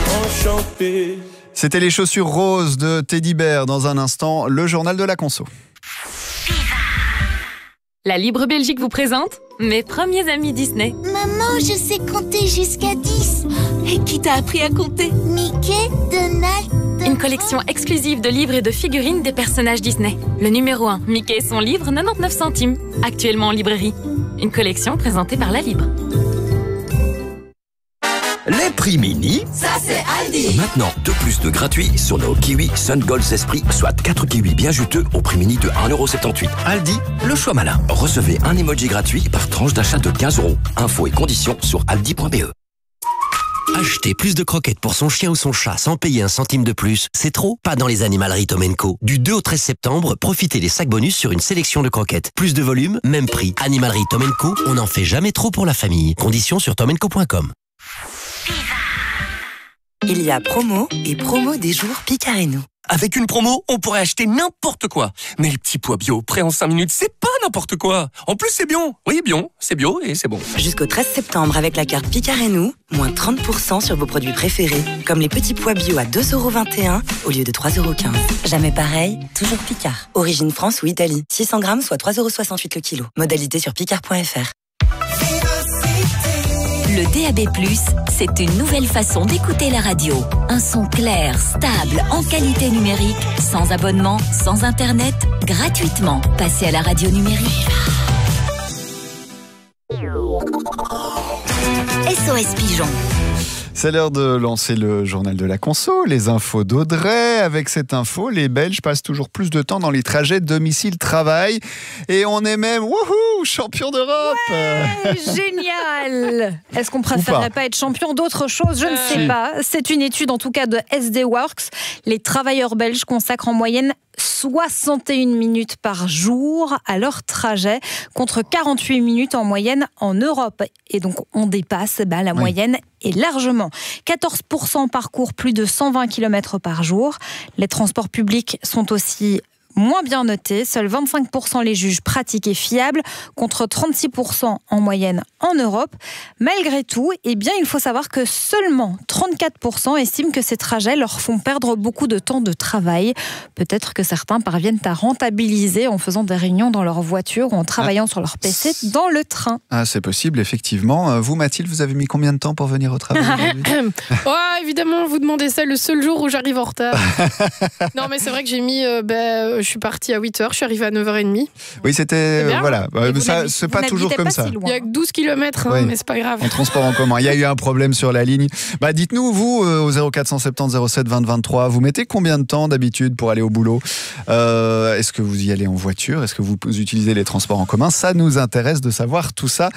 enchanté. C'était les chaussures roses de Teddy Bear. Dans un instant, le journal de la conso. La Libre Belgique vous présente mes premiers amis Disney. Maman, je sais compter jusqu'à 10. Et qui t'a appris à compter? Mickey, Donald... Une collection exclusive de livres et de figurines des personnages Disney. Le numéro 1, Mickey et son livre, 99 centimes. Actuellement en librairie. Une collection présentée par La Libre. Les prix mini, Ça, c'est Aldi. maintenant 2+2 gratuits sur nos kiwis Sun Golds Esprit, soit 4 kiwis bien juteux au prix mini de 1,78€. Aldi, le choix malin. Recevez un emoji gratuit par tranche d'achat de 15€. Infos et conditions sur aldi.be. Acheter plus de croquettes pour son chien ou son chat sans payer un centime de plus, c'est trop? Pas dans les animaleries Tom & Co. Du 2 au 13 septembre, profitez des sacs bonus sur une sélection de croquettes. Plus de volume, même prix. Animalerie Tom & Co, on n'en fait jamais trop pour la famille. Conditions sur tomandco.com. Il y a promo et promo des jours Picard et nous. Avec une promo, on pourrait acheter n'importe quoi. Mais les petits pois bio, prêts en 5 minutes, c'est pas n'importe quoi. En plus, c'est bio. Oui, bio, c'est bio et c'est bon. Jusqu'au 13 septembre, avec la carte Picard et nous, moins 30% sur vos produits préférés, comme les petits pois bio à 2,21€ au lieu de 3,15€. Jamais pareil, toujours Picard. Origine France ou Italie. 600 grammes, soit 3,68€ le kilo. Modalité sur picard.fr. Le DAB+, c'est une nouvelle façon d'écouter la radio. Un son clair, stable, en qualité numérique, sans abonnement, sans internet, gratuitement. Passez à la radio numérique. SOS Pigeon. C'est l'heure de lancer le journal de la conso, les infos d'Audrey. Avec cette info, les Belges passent toujours plus de temps dans les trajets domicile-travail. Et on est même, wouhou, champion d'Europe. Ouais, génial. Est-ce qu'on préférerait pas être champion d'autre chose? Je ne sais pas. C'est une étude en tout cas de SD Works. Les travailleurs belges consacrent en moyenne 61 minutes par jour à leur trajet, contre 48 minutes en moyenne en Europe. Et donc, on dépasse la moyenne et largement. 14% parcourent plus de 120 km par jour. Les transports publics sont aussi moins bien notés. Seuls 25% les jugent pratiques et fiables, contre 36% en moyenne en Europe. Malgré tout, il faut savoir que seulement 34% estiment que ces trajets leur font perdre beaucoup de temps de travail. Peut-être que certains parviennent à rentabiliser en faisant des réunions dans leur voiture ou en travaillant sur leur PC dans le train. Ah, c'est possible, effectivement. Vous, Mathilde, vous avez mis combien de temps pour venir au travail? Évidemment, vous demandez ça le seul jour où j'arrive en retard. Non, mais c'est vrai que j'ai mis... je suis partie à 8h, je suis arrivée à 9h30. Oui, c'était... Voilà. Ça, c'est pas toujours comme ça. Il y a que 12 km, mais c'est pas grave. En transport en commun. Il y a eu un problème sur la ligne. Dites-nous, vous, au 0470 07 20 23, vous mettez combien de temps d'habitude pour aller au boulot? Est-ce que vous y allez en voiture? Est-ce que vous utilisez les transports en commun? Ça nous intéresse de savoir tout ça.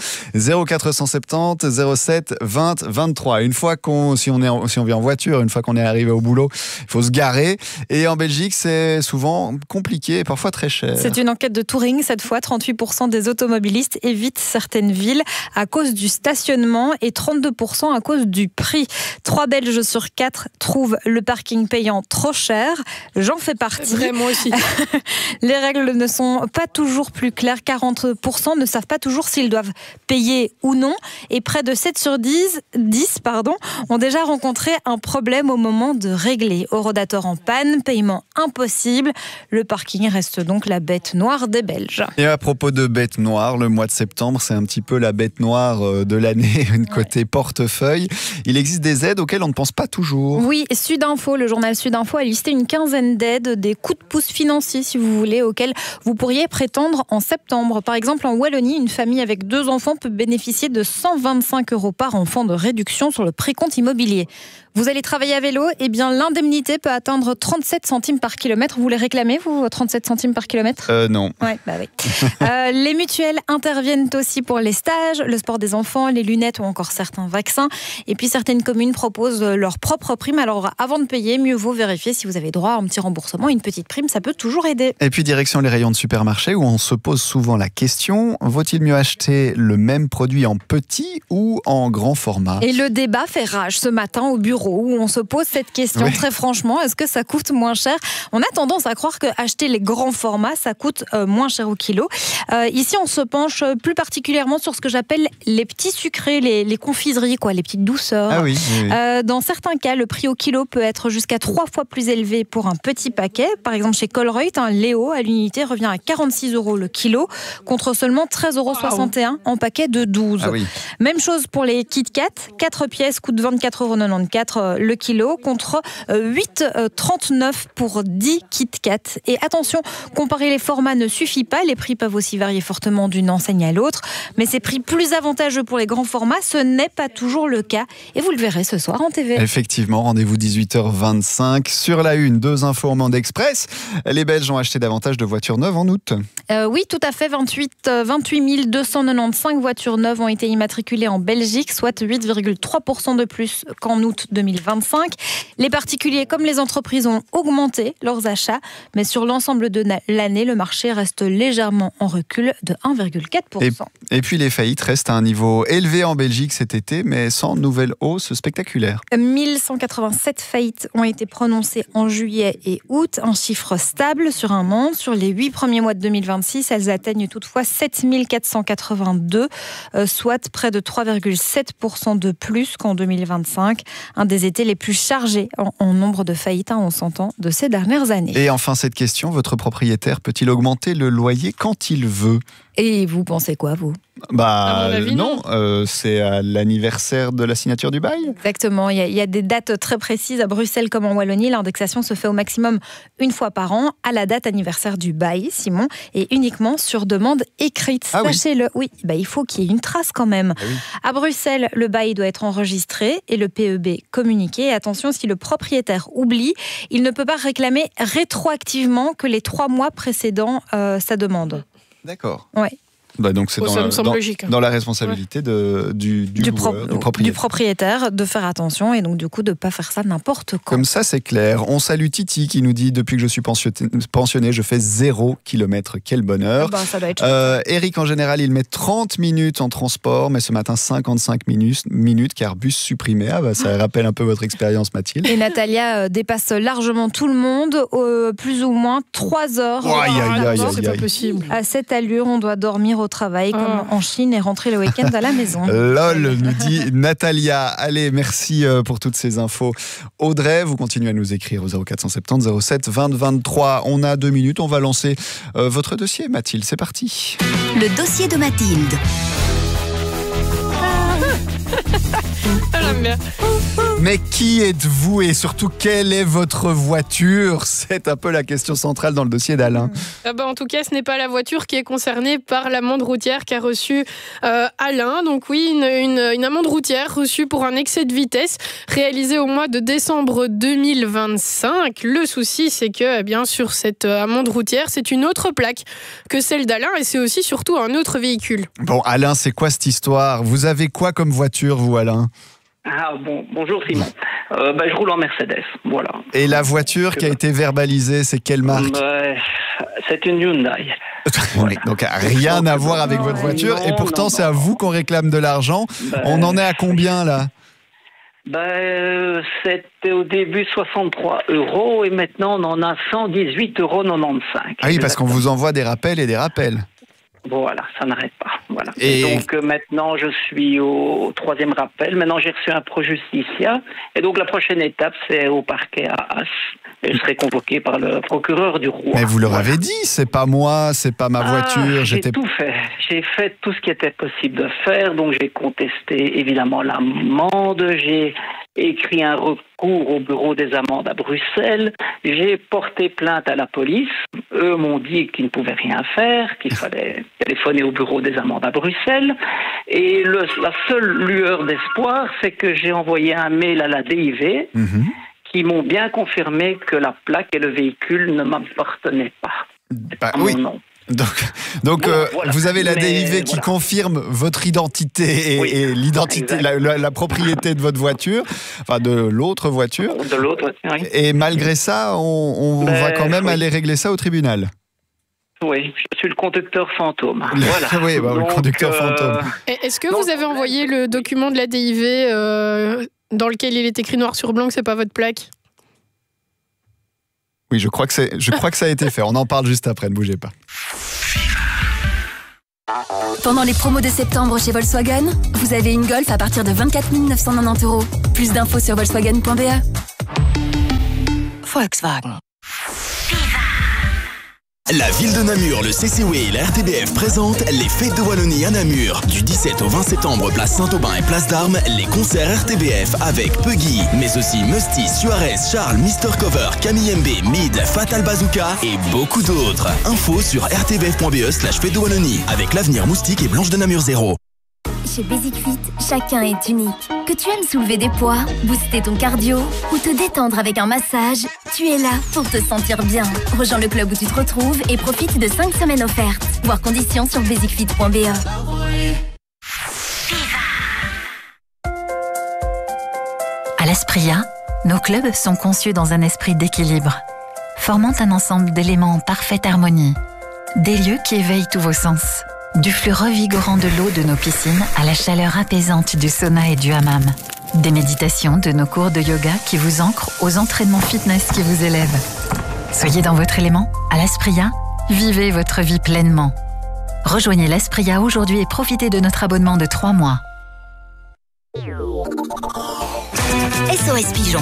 0470 07 20 23. Une fois si on vient en voiture, une fois qu'on est arrivé au boulot, il faut se garer. Et en Belgique, c'est souvent compliqué et parfois très cher. C'est une enquête de Touring cette fois. 38% des automobilistes évitent certaines villes à cause du stationnement et 32% à cause du prix. 3 Belges sur 4 trouvent le parking payant trop cher. J'en fais partie. Vrai, moi aussi. Les règles ne sont pas toujours plus claires. 40% ne savent pas toujours s'ils doivent payer ou non. Et près de 7 sur 10 ont déjà rencontré un problème au moment de régler. Eurodator en panne, paiement impossible. Le parking reste donc la bête noire des Belges. Et à propos de bête noire, le mois de septembre, c'est un petit peu la bête noire de l'année, côté portefeuille. Il existe des aides auxquelles on ne pense pas toujours. Oui, Sudinfo, le journal Sudinfo a listé une quinzaine d'aides, des coups de pouce financiers, si vous voulez, auxquels vous pourriez prétendre en septembre. Par exemple, en Wallonie, une famille avec 2 enfants peut bénéficier de 125 € par enfant de réduction sur le précompte immobilier. Vous allez travailler à vélo, l'indemnité peut atteindre 37 centimes par kilomètre. Vous les réclamez, vous, 37 centimes par kilomètre? Non. Oui. Les mutuelles interviennent aussi pour les stages, le sport des enfants, les lunettes ou encore certains vaccins. Et puis certaines communes proposent leur propre prime. Alors avant de payer, mieux vaut vérifier si vous avez droit à un petit remboursement. Une petite prime, ça peut toujours aider. Et puis direction les rayons de supermarché où on se pose souvent la question, vaut-il mieux acheter le même produit en petit ou en grand format? Et le débat fait rage ce matin au bureau où on se pose cette question. Très franchement, est-ce que ça coûte moins cher? On a tendance à croire qu'acheter les grands formats, ça coûte moins cher au kilo. Ici, on se penche plus particulièrement sur ce que j'appelle appelle les petits sucrés, les confiseries, quoi, les petites douceurs. Ah oui. Dans certains cas, le prix au kilo peut être jusqu'à 3 fois plus élevé pour un petit paquet. Par exemple, chez Colruyt, un Léo à l'unité revient à 46 € le kilo, contre seulement 13,61 € en paquet de 12. Ah oui. Même chose pour les Kit Kat. 4 pièces coûtent 24,94 € le kilo, contre 8,39 € pour 10 Kit Kat. Et attention, comparer les formats ne suffit pas. Les prix peuvent aussi varier fortement d'une enseigne à l'autre. Mais ces prix plus avantageux pour les grands formats, ce n'est pas toujours le cas. Et vous le verrez ce soir en TV. Effectivement, rendez-vous 18h25. Sur la une, 2 infos en Monde Express. Les Belges ont acheté davantage de voitures neuves en août. Oui, tout à fait. 28 295 voitures neuves ont été immatriculées en Belgique, soit 8,3% de plus qu'en août 2025. Les particuliers comme les entreprises ont augmenté leurs achats, mais sur l'ensemble de l'année, le marché reste légèrement en recul de 1,4%. Et puis les faillites restent à un niveau élevé en Belgique cet été, mais sans nouvelle hausse spectaculaire. 1187 faillites ont été prononcées en juillet et août, un chiffre stable sur un an. Sur les 8 premiers mois de 2026, elles atteignent toutefois 7482, soit près de 3,7% de plus qu'en 2025. Un des étés les plus chargés en nombre de faillites, on s'entend, de ces dernières années. Et enfin cette question, votre propriétaire peut-il augmenter le loyer quand il veut ? Et vous pensez quoi, vous ? À mon avis, non, c'est à l'anniversaire de la signature du bail. Exactement, il y a des dates très précises à Bruxelles comme en Wallonie. L'indexation se fait au maximum une fois par an, à la date anniversaire du bail, Simon, et uniquement sur demande écrite. Sachez-le, oui, il faut qu'il y ait une trace quand même. Ah oui. À Bruxelles, le bail doit être enregistré et le PEB communiqué. Et attention, si le propriétaire oublie, il ne peut pas réclamer rétroactivement que les 3 mois précédant sa demande. D'accord. Ouais. Donc c'est dans la responsabilité du propriétaire de faire attention et donc du coup de ne pas faire ça n'importe quand. Comme ça c'est clair. On salue Titi qui nous dit depuis que je suis pensionné je fais 0 km. Quel bonheur. Ça doit être Eric en général il met 30 minutes en transport mais ce matin 55 minutes car bus supprimé. Ça rappelle un peu votre expérience Mathilde. Et Natalia dépasse largement tout le monde, plus ou moins 3 heures. C'est pas possible. À cette allure on doit dormir au travail comme en Chine et rentrer le week-end à la maison. Lol, nous dit Natalia. Allez, merci pour toutes ces infos. Audrey, vous continuez à nous écrire au 0470 07 20 23. On a 2 minutes, on va lancer votre dossier, Mathilde. C'est parti. Le dossier de Mathilde. J'aime bien. Mais qui êtes-vous et surtout quelle est votre voiture ? C'est un peu la question centrale dans le dossier d'Alain. En tout cas, ce n'est pas la voiture qui est concernée par l'amende routière qu'a reçue Alain. Donc oui, une amende routière reçue pour un excès de vitesse réalisé au mois de décembre 2025. Le souci, c'est que sur cette amende routière, c'est une autre plaque que celle d'Alain et c'est aussi surtout un autre véhicule. Bon, Alain, c'est quoi cette histoire ? Vous avez quoi comme voiture, vous, Alain ? Bonjour Simon. Je roule en Mercedes, voilà. Et la voiture qui a été verbalisée, c'est quelle marque ? C'est une Hyundai. Oui, donc rien à voir avec votre voiture. Et pourtant, c'est à vous qu'on réclame de l'argent. On en est à combien là ? C'était au début 63 € et maintenant on en a 118,95 €. Ah oui, parce qu'on vous envoie des rappels et des rappels. Voilà, ça n'arrête pas. Voilà. Et donc maintenant, je suis au 3e rappel. Maintenant, j'ai reçu un pro-justicia. Et donc, la prochaine étape, c'est au parquet à As. Et je serai convoqué par le procureur du roi. Mais vous leur avez dit, c'est pas moi, c'est pas ma voiture. J'ai tout fait. J'ai fait tout ce qui était possible de faire. Donc, j'ai contesté évidemment l'amende. J'ai écrit un recours au bureau des amendes à Bruxelles. J'ai porté plainte à la police. Eux m'ont dit qu'ils ne pouvaient rien faire, qu'il fallait téléphoner au bureau des amendes à Bruxelles. Et la seule lueur d'espoir, c'est que j'ai envoyé un mail à la DIV qui m'ont bien confirmé que la plaque et le véhicule ne m'appartenaient pas. Oui. Donc voilà. Vous avez la DIV qui confirme votre identité et l'identité, la propriété de votre voiture, enfin de l'autre voiture. De l'autre voiture, oui. Et malgré ça, on va quand même aller régler ça au tribunal. Oui, je suis le conducteur fantôme. Voilà. Oui, le conducteur fantôme. Est-ce que vous avez envoyé le document de la DIV dans lequel il est écrit noir sur blanc que c'est pas votre plaque ? Oui, je crois que ça a été fait. On en parle juste après, ne bougez pas. Pendant les promos de septembre chez Volkswagen, vous avez une Golf à partir de 24 990 €. Plus d'infos sur volkswagen.be. Volkswagen. La ville de Namur, le CCW et la RTBF présentent les Fêtes de Wallonie à Namur. Du 17 au 20 septembre, place Saint-Aubin et place d'Armes, les concerts RTBF avec Puggy, mais aussi Musty, Suarez, Charles, Mr. Cover, Camille MB, Mid, Fatal Bazooka et beaucoup d'autres. Info sur rtbf.be/Fêtes de Wallonie avec l'Avenir Moustique et Blanche de Namur 0. Chez Basic Fit, chacun est unique. Que tu aimes soulever des poids, booster ton cardio ou te détendre avec un massage, tu es là pour te sentir bien. Rejoins le club où tu te retrouves et profite de 5 semaines offertes. Voir conditions sur basicfit.be. À l'Aspria, nos clubs sont conçus dans un esprit d'équilibre, formant un ensemble d'éléments en parfaite harmonie. Des lieux qui éveillent tous vos sens. Du flux revigorant de l'eau de nos piscines à la chaleur apaisante du sauna et du hammam. Des méditations de nos cours de yoga qui vous ancrent aux entraînements fitness qui vous élèvent. Soyez dans votre élément, à l'Aspria, vivez votre vie pleinement. Rejoignez l'Aspria aujourd'hui et profitez de notre abonnement de 3 mois. SOS Pigeon.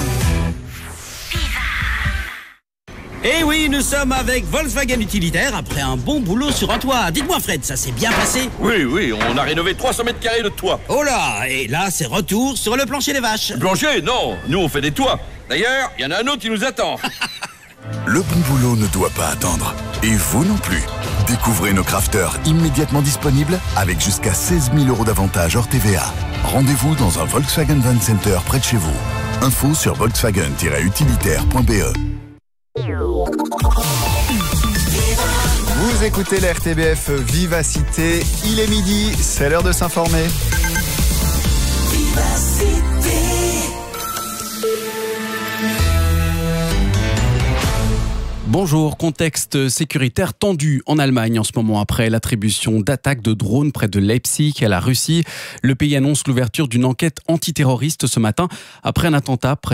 Eh oui, nous sommes avec Volkswagen Utilitaire après un bon boulot sur un toit. Dites-moi Fred, ça s'est bien passé? Oui, on a rénové 300 mètres carrés de toit. Oh là, et là c'est retour sur le plancher des vaches. Plancher? Non, nous on fait des toits. D'ailleurs, il y en a un autre qui nous attend. Le bon boulot ne doit pas attendre. Et vous non plus. Découvrez nos crafters immédiatement disponibles avec jusqu'à 16 000 € d'avantages hors TVA. Rendez-vous dans un Volkswagen Van Center près de chez vous. Info sur volkswagen-utilitaire.be. Vous écoutez la RTBF Vivacité, il est midi, c'est l'heure de s'informer. Bonjour, contexte sécuritaire tendu en Allemagne en ce moment après l'attribution d'attaques de drones près de Leipzig à la Russie. Le pays annonce l'ouverture d'une enquête antiterroriste ce matin après une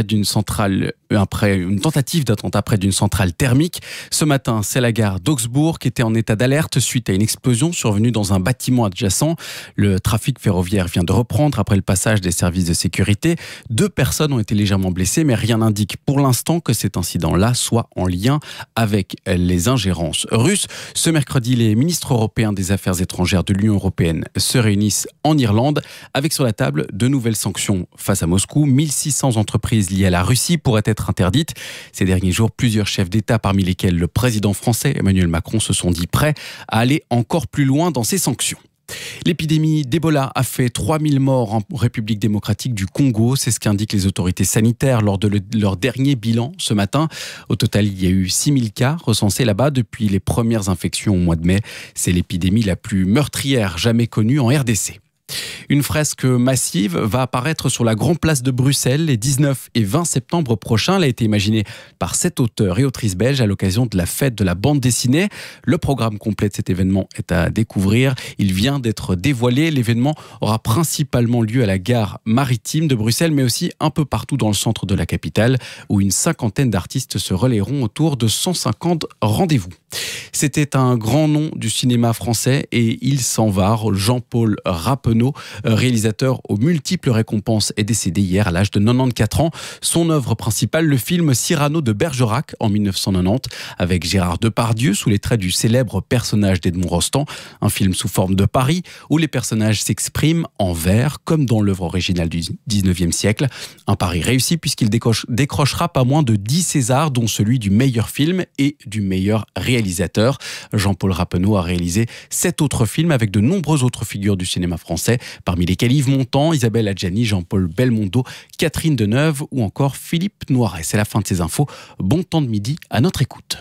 tentative d'attentat près d'une centrale thermique. Ce matin, c'est la gare d'Augsbourg qui était en état d'alerte suite à une explosion survenue dans un bâtiment adjacent. Le trafic ferroviaire vient de reprendre après le passage des services de sécurité. 2 personnes ont été légèrement blessées, mais rien n'indique pour l'instant que cet incident-là soit en lien avec les ingérences russes. Ce mercredi, les ministres européens des Affaires étrangères de l'Union européenne se réunissent en Irlande avec sur la table de nouvelles sanctions face à Moscou. 1600 entreprises liées à la Russie pourraient être interdites. Ces derniers jours, plusieurs chefs d'État, parmi lesquels le président français Emmanuel Macron, se sont dit prêts à aller encore plus loin dans ces sanctions. L'épidémie d'Ebola a fait 3000 morts en République démocratique du Congo. C'est ce qu'indiquent les autorités sanitaires lors de leur dernier bilan ce matin. Au total, il y a eu 6000 cas recensés là-bas depuis les premières infections au mois de mai. C'est l'épidémie la plus meurtrière jamais connue en RDC. Une fresque massive va apparaître sur la Grande Place de Bruxelles les 19 et 20 septembre prochains. Elle a été imaginée par 7 auteurs et autrices belges à l'occasion de la fête de la bande dessinée. Le programme complet de cet événement est à découvrir. Il vient d'être dévoilé. L'événement aura principalement lieu à la gare maritime de Bruxelles, mais aussi un peu partout dans le centre de la capitale, où une 50aine d'artistes se relayeront autour de 150 rendez-vous. C'était un grand nom du cinéma français et il s'en va. Jean-Paul Rappeneau, réalisateur aux multiples récompenses, est décédé hier à l'âge de 94 ans. Son œuvre principale, le film Cyrano de Bergerac en 1990, avec Gérard Depardieu sous les traits du célèbre personnage d'Edmond Rostand. Un film sous forme de Paris où les personnages s'expriment en vers comme dans l'œuvre originale du 19e siècle. Un pari réussi puisqu'il décrochera pas moins de 10 Césars, dont celui du meilleur film et du meilleur réalisateur. Jean-Paul Rappeneau a réalisé 7 autres films avec de nombreuses autres figures du cinéma français, parmi lesquels Yves Montand, Isabelle Adjani, Jean-Paul Belmondo, Catherine Deneuve ou encore Philippe Noiret. C'est la fin de ces infos. Bon temps de midi à notre écoute.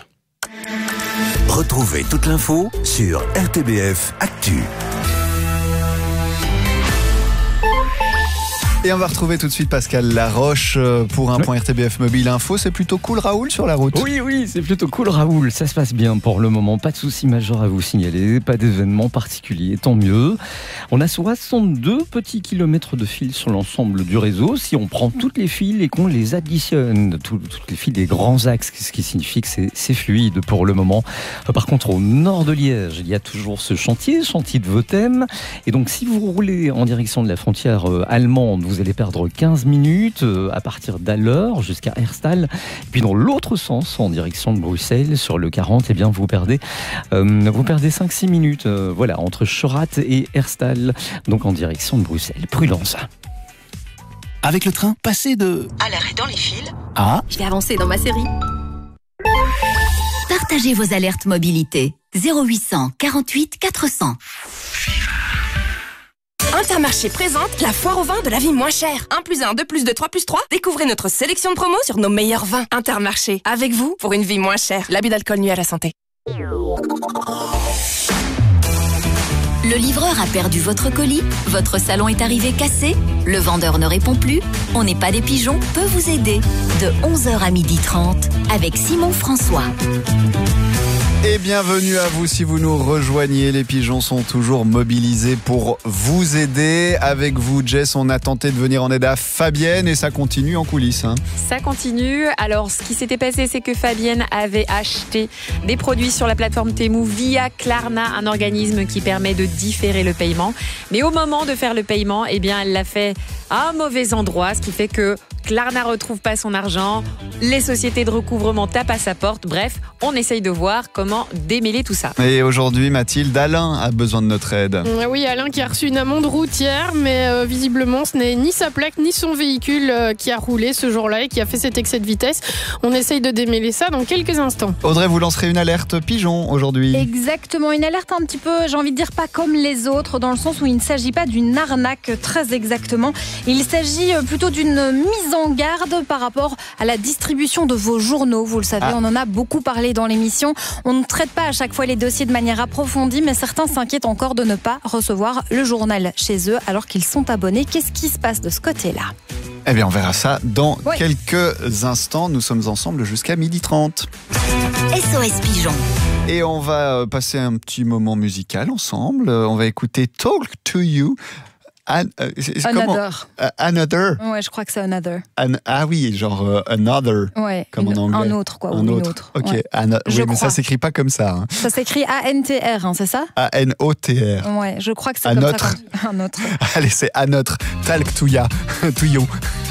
Retrouvez toute l'info sur RTBF Actu. Et on va retrouver tout de suite Pascal Laroche pour un point RTBF Mobile Info. C'est plutôt cool, Raoul, sur la route? Oui, c'est plutôt cool, Raoul. Ça se passe bien pour le moment. Pas de soucis majeurs à vous signaler, pas d'événements particuliers, tant mieux. On a 62 petits kilomètres de fil sur l'ensemble du réseau. Si on prend toutes les fils et qu'on les additionne, toutes les fils des grands axes, ce qui signifie que c'est fluide pour le moment. Par contre, au nord de Liège, il y a toujours ce chantier de Votem. Et donc, si vous roulez en direction de la frontière allemande, vous allez perdre 15 minutes à partir d'Alleur jusqu'à Herstal. Et puis dans l'autre sens, en direction de Bruxelles, sur le 40, eh bien vous perdez 5-6 minutes. Voilà, entre Schorat et Herstal, donc en direction de Bruxelles. Prudence. Avec le train, passez de... à l'arrêt dans les fils. Ah. Je vais avancer dans ma série. Partagez vos alertes mobilité. 0800 48 400. Intermarché présente la foire au vin de la vie moins chère. 1+1, 2+2, 3+3. Découvrez notre sélection de promos sur nos meilleurs vins. Intermarché, avec vous pour une vie moins chère. L'abus d'alcool nuit à la santé. Le livreur a perdu votre colis? Votre salon est arrivé cassé? Le vendeur ne répond plus? On n'est pas des pigeons peut vous aider. De 11h à 12h30 avec Simon François. Et bienvenue à vous si vous nous rejoignez. Les pigeons sont toujours mobilisés pour vous aider. Avec vous, Jess, on a tenté de venir en aide à Fabienne et ça continue en coulisses. Ça continue. Alors, ce qui s'était passé, c'est que Fabienne avait acheté des produits sur la plateforme Temu via Klarna, un organisme qui permet de différer le paiement. Mais au moment de faire le paiement, eh bien, elle l'a fait à un mauvais endroit, ce qui fait que Klarna retrouve pas son argent, les sociétés de recouvrement tapent à sa porte. Bref, on essaye de voir comment démêler tout ça. Et aujourd'hui, Mathilde, Alain a besoin de notre aide. Oui, Alain qui a reçu une amende routière, mais visiblement, ce n'est ni sa plaque ni son véhicule qui a roulé ce jour-là et qui a fait cet excès de vitesse. On essaye de démêler ça dans quelques instants. Audrey, vous lancerez une alerte pigeon aujourd'hui. Exactement, une alerte un petit peu, j'ai envie de dire, pas comme les autres, dans le sens où il ne s'agit pas d'une arnaque très exactement. Il s'agit plutôt d'une mise en garde par rapport à la distribution de vos journaux. Vous le savez, on en a beaucoup parlé dans l'émission. On ne traite pas à chaque fois les dossiers de manière approfondie, mais certains s'inquiètent encore de ne pas recevoir le journal chez eux alors qu'ils sont abonnés. Qu'est-ce qui se passe de ce côté-là ? Eh bien, on verra ça dans quelques instants. Nous sommes ensemble jusqu'à 12h30. SOS Pigeon. Et on va passer un petit moment musical ensemble. On va écouter Talk to You. Another. Another. Ouais, je crois que c'est Another. Ah oui, genre Another. Ouais. Comme en anglais. Un autre, quoi. Un autre. Ok. Ouais. Oui, mais ça s'écrit pas comme ça. Ça s'écrit A-N-T-R, c'est ça ? A-N-O-T-R. Ouais, je crois que c'est comme ça. Un autre. Allez, c'est Another. Talk to ya. To you.